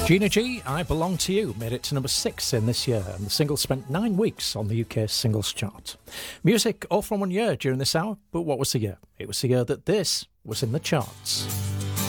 Gina G, I Belong to You, made it to number 6 in this year, and the single spent 9 weeks on the UK singles chart. Music all from one year during this hour, but what was the year? It was the year that this was in the charts.